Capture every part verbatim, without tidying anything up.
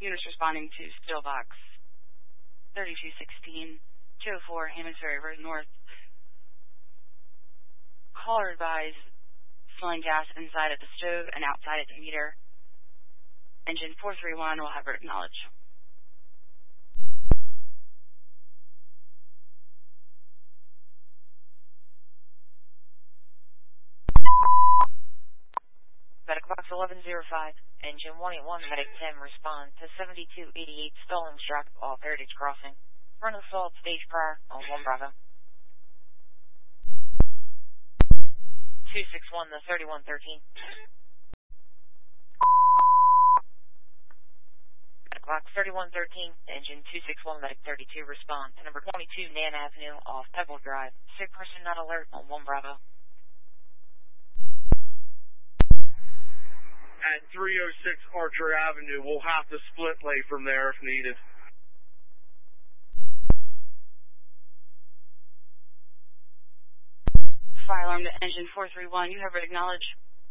Units responding to Stillbox thirty-two sixteen, two oh four Hammond's Ferry Road North. Caller advised smelling gas inside at the stove and outside at the heater. Engine four three one will have her acknowledge. Medic box eleven oh five, engine one eighty-one, medic ten, respond to seventy-two eighty-eight Stallings Drive off Heritage Crossing. Run assault stage prior on one Bravo. two six one, the thirty-one thirteen. Medic box thirty-one thirteen, engine two six one, medic thirty-two, respond to number twenty-two Nan Avenue off Pebble Drive. Sick person not alert on one Bravo. At three oh six Archer Avenue, we'll have to split lay from there if needed. Fire alarm to engine four three one, you have it acknowledge.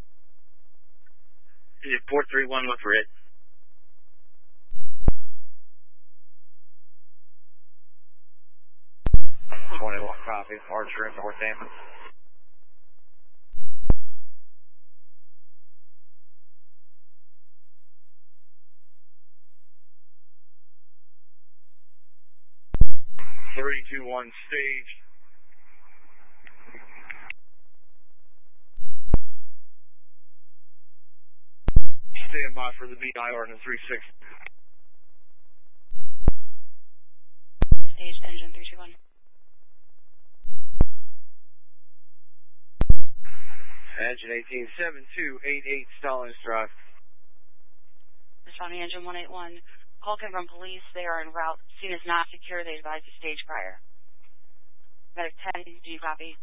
Engine four three one, look for it. twenty-one copy, Archer in North Hammond. three two one stage. Stand by for the B I R in the three six. Staged engine three two one. Engine eighteen seven two eighty-eight Stallings Drive. Responding engine one eighty-one. Call came from police. They are en route. Scene is not secure. They advise to stage prior. Medic ten, do you copy?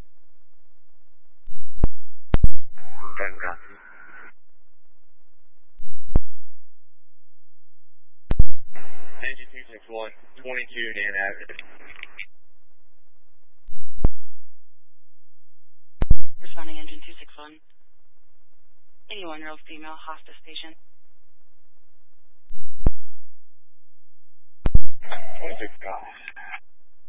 ten copy. Engine two six one, twenty-two Nan Avenue. Responding engine two six one. eighty-one-year-old female hospice patient. twenty-six cops.